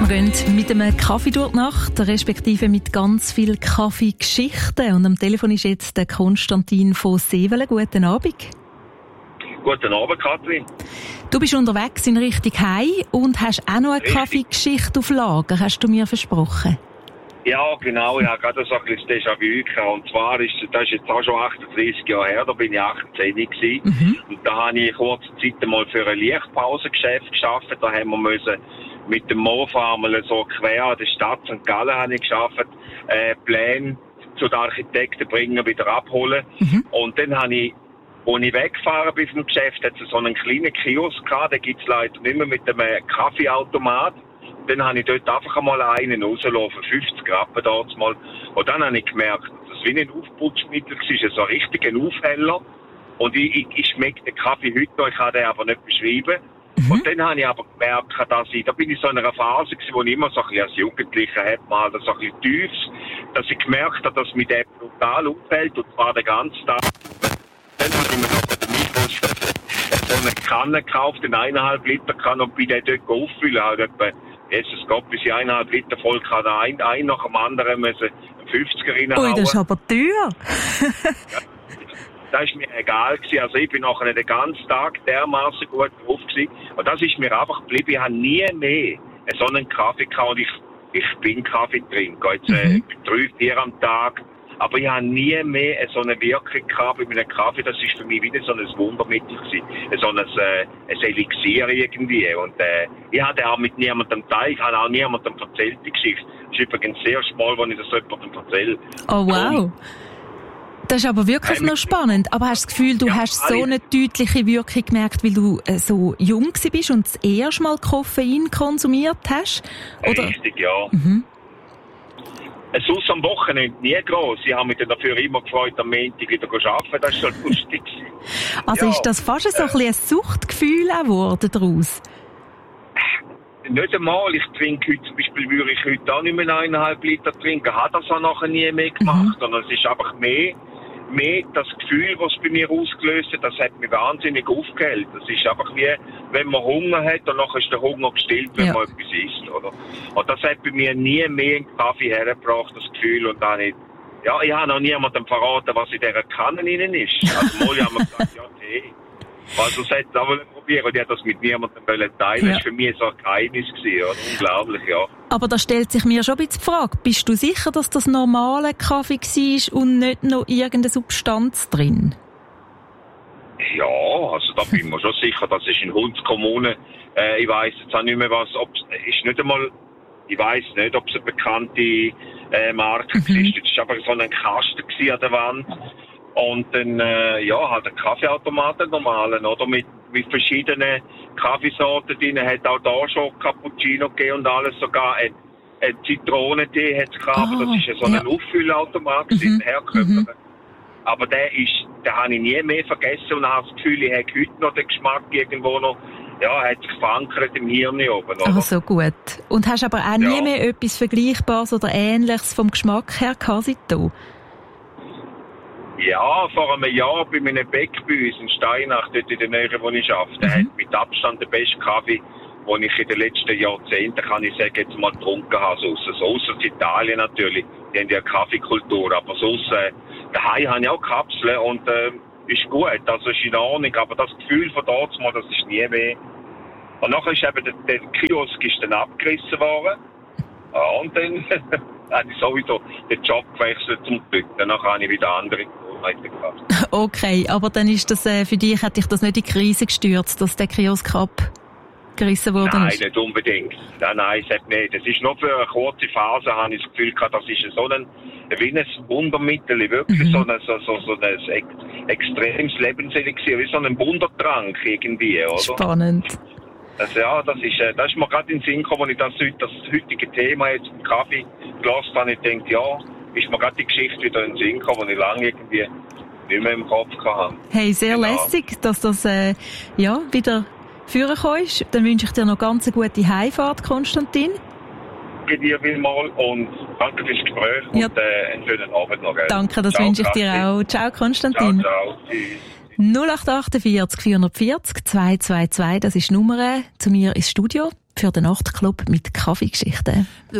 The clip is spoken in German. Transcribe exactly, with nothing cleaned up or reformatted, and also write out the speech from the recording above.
Wir gehen mit einem Kaffee durch die Nacht, respektive mit ganz vielen Kaffeegeschichten. Und am Telefon ist jetzt der Konstantin von Sevelen. Guten Abend. Guten Abend, Kathrin. Du bist unterwegs in Richtung Heim und hast auch noch eine Richtig. Kaffeegeschichte auf Lager, hast du mir versprochen. Ja, genau. Ich habe gerade so ein bisschen Déjà-vu gehabt. Und zwar ist das ist jetzt auch schon achtunddreißig Jahre her, da bin ich achtzehn gewesen. Mhm. Und da habe ich kurze Zeit einmal für ein Lichtpausengeschäft gearbeitet. Da haben wir müssen mit dem Mofa mal so quer an der Stadt Sankt Gallen habe ich geschafft, äh, Pläne zu den Architekten bringen, wieder abholen. Mhm. Und dann habe ich, als ich weggefahren bin vom Geschäft, hat es so einen kleinen Kiosk gehabt, den gibt es leider nicht mehr, mit einem Kaffeeautomat. Dann habe ich dort einfach einmal einen rauslaufen, fünfzig Rappen dort mal. Und dann habe ich gemerkt, dass es wie ein Aufputschmittel war, so ein richtiger Aufheller. Und ich, ich, ich schmecke den Kaffee heute noch, ich kann den aber nicht beschreiben. Mhm. Und dann habe ich aber gemerkt, dass ich, da bin ich so in einer Phase gewesen, wo ich immer so ein bisschen als Jugendlicher habe, mal so ein bisschen tiefs, dass ich gemerkt habe, dass mich der brutal auffällt, und zwar den ganzen Tag. Dann habe ich mir noch den Mikros so eine Kanne gekauft, eine eineinhalb Liter Kanne, und bin dann dort auffüllen, halt etwa, Jesus Gott, bis ich eineinhalb Liter voll kann, ein, ein nach dem anderen müssen einen fünfziger reinhauen. Ui, das ist aber teuer. Ja, das war mir egal gewesen. Also ich bin nachher den ganzen Tag dermaßen gut drauf gewesen. Und das ist mir einfach geblieben. Ich habe nie mehr so einen Kaffee gehabt. Und ich, ich bin Kaffeetrinker. Jetzt äh, mhm. drei, vier am Tag. Aber ich habe nie mehr so eine Wirkung gehabt bei meinem Kaffee. Das ist für mich wieder so ein Wundermittel gewesen. So ein, äh, ein Elixier irgendwie. Und äh, ich hatte auch mit niemandem teilt. Ich habe auch niemandem erzählt, die Geschichte. Das ist übrigens sehr schmal, wenn ich das jemandem erzähle. Oh wow. Und das ist aber wirklich noch spannend. Aber hast du das Gefühl, du ja, hast so eine deutliche Wirkung gemerkt, weil du äh, so jung bist und das erste Mal Koffein konsumiert hast? Oder? Richtig, ja. Mhm. Es ist am Wochenende nie gross. Ich habe mich dann dafür immer gefreut, am Montag wieder zu arbeiten. Das war schon lustig. Also ja, ist das fast so ein, äh, ein Suchtgefühl auch geworden daraus? Nicht einmal. Ich trinke heute, zum Beispiel würde ich heute auch nicht mehr eineinhalb Liter trinken. Habe das auch nachher nie mehr gemacht. Mhm. Sondern es ist einfach mehr, mehr das Gefühl, was bei mir ausgelöst hat, das hat mich wahnsinnig aufgehellt. Das ist einfach wie, wenn man Hunger hat, und nachher ist der Hunger gestillt, wenn ja. man etwas isst, oder? Und das hat bei mir nie mehr einen Kaffee hergebracht, das Gefühl. Und dann nicht, ja, ich habe noch niemandem verraten, was in dieser Kanne drin ist. Also mal haben wir gesagt, ja, Tee. Also, das hätte ich auch probieren, und ich hätte das mit niemandem teilen. Ja. Das war für mich so ein Geheimnis gewesen, oder? Unglaublich, ja. Aber da stellt sich mir schon ein bisschen die Frage, bist du sicher, dass das normale Kaffee war und nicht noch irgendeine Substanz drin? Ja, also da bin ich mir schon sicher, das ist in Hundskommunen. Äh, ich weiss jetzt auch nicht mehr was, ob ist nicht einmal, ich weiss nicht, ob es eine bekannte äh, Marke mhm. ist. Es war einfach so ein Kasten an der Wand. Und dann, äh, ja, halt ein Kaffeeautomat, einen normalen, oder? Mit, mit verschiedenen Kaffeesorten drin. Hat auch da schon Cappuccino gegeben und alles, sogar ein, ein Zitronentee hat es gehabt, oh, aber das ist ja so ein ja. Auffüllautomat, mhm. herkömmlich. Mhm. Aber der ist, den habe ich nie mehr vergessen und habe das Gefühl, ich habe heute noch den Geschmack irgendwo noch, ja, hat sich verankert im Hirn oben, oder? Ach so, gut. Und hast aber auch nie ja. mehr etwas Vergleichbares oder Ähnliches vom Geschmack her gehabt seitdem? Ja, vor einem Jahr bei meinem Bäck bei uns in Steinach, dort in der Nähe, wo ich arbeite, der mhm. hat mit Abstand den besten Kaffee, den ich in den letzten Jahrzehnten, kann ich sagen, jetzt mal getrunken habe. So ausser Italien natürlich, die haben ja eine Kaffeekultur, aber sonst, äh, daheim habe ich auch Kapseln und äh, ist gut, also ist in Ordnung, aber das Gefühl von dort mal, das ist nie mehr. Und nachher ist eben der, der Kiosk ist dann abgerissen worden. Ja, und dann habe ich sowieso den Job gewechselt zum Glück. Danach habe ich wieder andere Gewohnheiten gehabt. Okay, aber dann ist das, äh, für dich, hat dich das nicht in die Krise gestürzt, dass der Kiosk abgerissen worden nein, ist? Nein, nicht unbedingt. Nein, nein, es hat nicht. Es ist nur für eine kurze Phase, habe ich das Gefühl gehabt, das ist so ein, wie ein Wundermittel, wirklich mhm. so ein, so, so, so ein ex, extremes Lebenselixier, wie so ein Wundertrank irgendwie, oder? Spannend. Das, ja, das ist, das ist mir gerade in den Sinn gekommen, als ich das, das heutige Thema jetzt im Kaffee gelassen habe. Ich denke, ja, ist mir gerade die Geschichte wieder in den Sinn gekommen, die ich lange irgendwie nicht mehr im Kopf hatte. Hey, sehr genau. lässig, dass das äh, ja, wieder vorgekommen ist. Dann wünsche ich dir noch ganz eine gute Heimfahrt, Konstantin. Danke dir vielmals und danke fürs Gespräch ja. und äh, einen schönen Abend noch. Gell? Danke, das ciao, wünsche ich dir auch. Ciao, Konstantin. Ciao, ciao. Tschüss. null acht achtundvierzig vierhundertvierzig zweihundertzweiundzwanzig, das ist die Nummer zu mir ins Studio für den Nachtclub mit Kaffeegeschichten.